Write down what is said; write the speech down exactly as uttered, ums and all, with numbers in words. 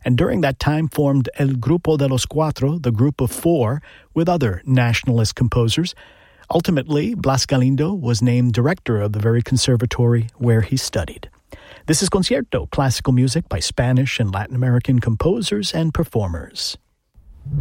and during that time formed El Grupo de los Cuatro, the Group of Four, with other nationalist composers. Ultimately, Blas Galindo was named director of the very conservatory where he studied. This is Concierto, classical music by Spanish and Latin American composers and performers.